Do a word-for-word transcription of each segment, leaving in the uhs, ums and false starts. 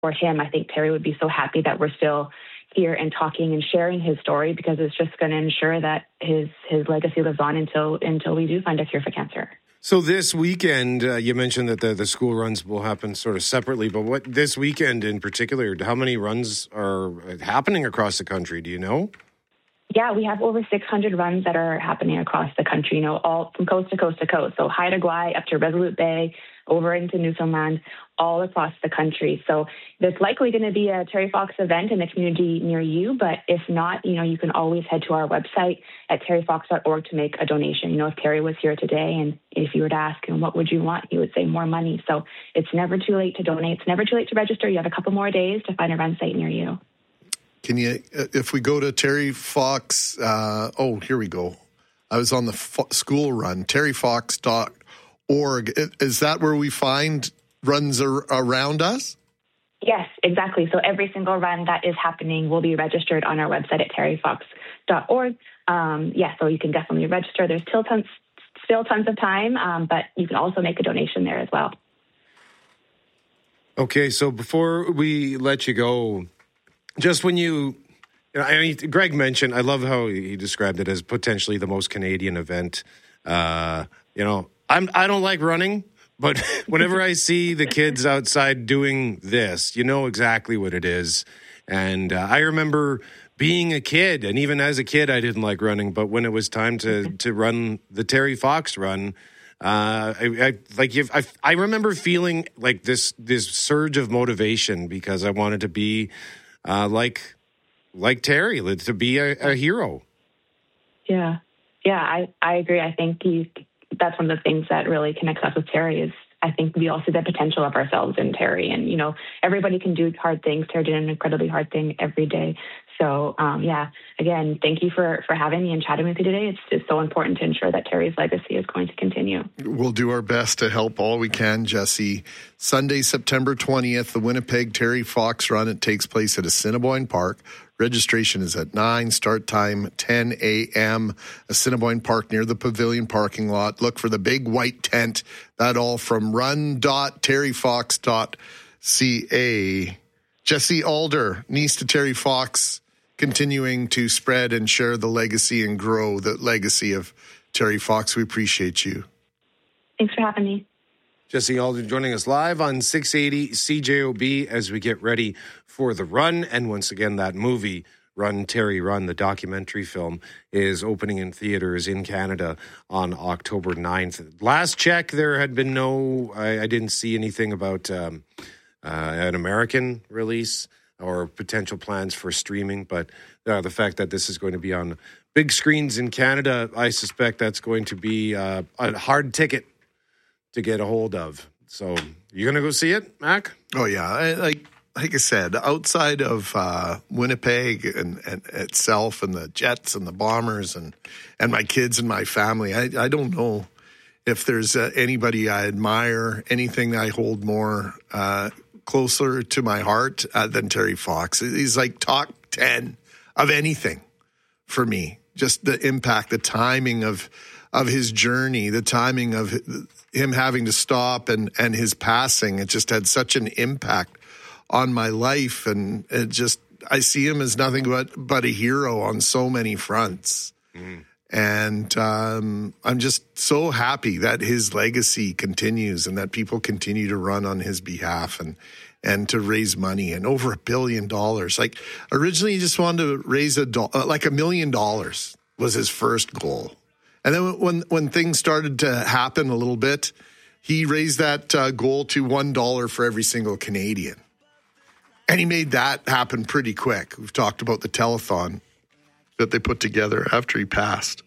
for him, I think Terry would be so happy that we're still here and talking and sharing his story, because it's just going to ensure that his his legacy lives on until until we do find a cure for cancer. So this weekend, uh, you mentioned that the, the school runs will happen sort of separately, but what this weekend in particular, how many runs are happening across the country? Do you know? Yeah, we have over six hundred runs that are happening across the country, you know, all from coast to coast to coast. So Haida Gwaii up to Resolute Bay, over into Newfoundland, all across the country. So there's likely going to be a Terry Fox event in the community near you, but if not, you know, you can always head to our website at terry fox dot org to make a donation. You know, if Terry was here today and if you were to ask him, what would you want? He would say more money. So it's never too late to donate. It's never too late to register. You have a couple more days to find a run site near you. Can you, if we go to Terry Fox, uh, oh, here we go. I was on the fo- school run, terry fox dot org. Is that where we find runs ar- around us? Yes, exactly. So every single run that is happening will be registered on our website at terry fox dot org. Um, yeah, so you can definitely register. There's still tons, still tons of time, um, but you can also make a donation there as well. Okay, so before we let you go, just when you, you know, I mean, Greg mentioned, I love how he described it as potentially the most Canadian event. Uh, you know, I'm, I don't like running, but whenever I see the kids outside doing this, you know exactly what it is. And uh, I remember being a kid, and even as a kid, I didn't like running. But when it was time to to run the Terry Fox run, uh, I, I like if I, I remember feeling like this this surge of motivation because I wanted to be uh, like like Terry, to be a, a hero. Yeah, yeah, I I agree. I think he. That's one of the things that really connects us with Terry is I think we all see the potential of ourselves in Terry. And, you know, everybody can do hard things. Terry did an incredibly hard thing every day. So, um, yeah, again, thank you for, for having me and chatting with you today. It's just so important to ensure that Terry's legacy is going to continue. We'll do our best to help all we can, Jesse. Sunday, September twentieth, the Winnipeg Terry Fox Run. It takes place at Assiniboine Park. Registration is at nine, start time ten a.m. Assiniboine Park near the Pavilion parking lot. Look for the big white tent. That all from run dot terry fox dot c a. Jesse Alder, niece to Terry Fox, continuing to spread and share the legacy and grow the legacy of Terry Fox. We appreciate you. Thanks for having me. Jesse Alder joining us live on six eighty C J O B as we get ready for the run. And once again, that movie, Run, Terry, Run, the documentary film, is opening in theaters in Canada on October ninth. Last check, there had been no, I, I didn't see anything about um, uh, an American release or potential plans for streaming. But uh, the fact that this is going to be on big screens in Canada, I suspect that's going to be uh, a hard ticket to get a hold of. So you going to go see it, Mac? Oh, yeah. I, like like I said, outside of uh, Winnipeg and, and itself and the Jets and the Bombers and, and my kids and my family, I, I don't know if there's uh, anybody I admire, anything I hold more uh, closer to my heart uh, than Terry Fox. He's like top ten of anything for me. Just the impact, the timing of of his journey, the timing of him having to stop and, and his passing. It just had such an impact on my life. And it just, I see him as nothing but, but a hero on so many fronts. Mm. And um, I'm just so happy that his legacy continues and that people continue to run on his behalf and, and to raise money, and over a billion dollars. Like originally he just wanted to raise a do- like a million dollars was his first goal. And then when when things started to happen a little bit, he raised that uh, goal to one dollar for every single Canadian. And he made that happen pretty quick. We've talked about the telethon that they put together after he passed.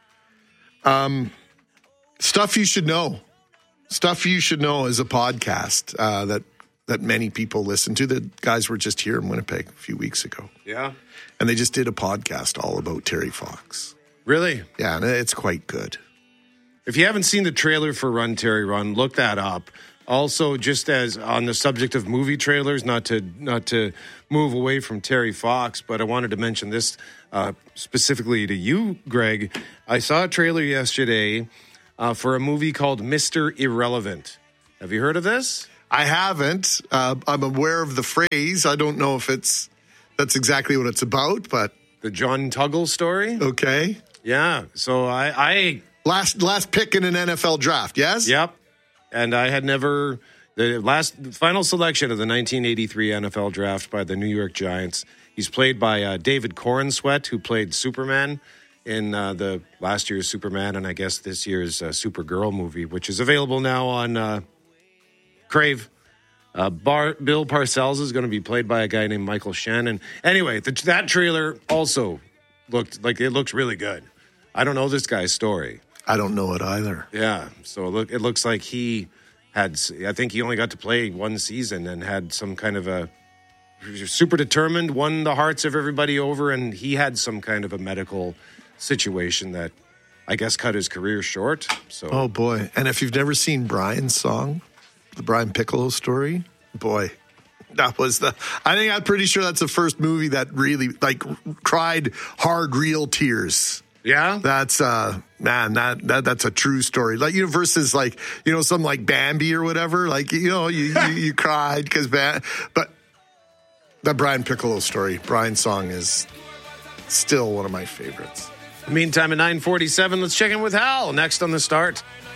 Um, Stuff You Should Know. Stuff You Should Know is a podcast uh, that, that many people listen to. The guys were just here in Winnipeg a few weeks ago. Yeah. And they just did a podcast all about Terry Fox. Really? Yeah, and it's quite good. If you haven't seen the trailer for Run, Terry, Run, look that up. Also, just as on the subject of movie trailers, not to not to move away from Terry Fox, but I wanted to mention this uh, specifically to you, Greg. I saw a trailer yesterday uh, for a movie called Mister Irrelevant. Have you heard of this? I haven't. Uh, I'm aware of the phrase. I don't know if it's that's exactly what it's about, but The John Tuggle story? okay. Yeah. So I, I Last last pick in an N F L draft, yes? Yep. And I had never, the last final selection of the nineteen eighty-three N F L draft by the New York Giants. He's played by uh, David Corenswet, who played Superman in uh, the last year's Superman and I guess this year's uh, Supergirl movie, which is available now on uh, Crave. Uh, Bar- Bill Parcells is going to be played by a guy named Michael Shannon. Anyway, the, that trailer also looked like it looks really good. I don't know this guy's story. I don't know it either. Yeah, so look, it looks like he had, I think he only got to play one season and had some kind of a, super determined, won the hearts of everybody over, and he had some kind of a medical situation that I guess cut his career short. So, Oh, boy. And if you've never seen Brian's song, the Brian Piccolo story, boy, that was the, I think I'm pretty sure that's the first movie that really, like, cried hard, real tears. yeah, That's uh man, that, that that's a true story. Like, you know, versus like, you know, some like Bambi or whatever. Like, you know, you you, you cried because Bam, but the Brian Piccolo story, Brian's song is still one of my favorites. meantime at nine forty-seven, let's check in with Hal next on The Start.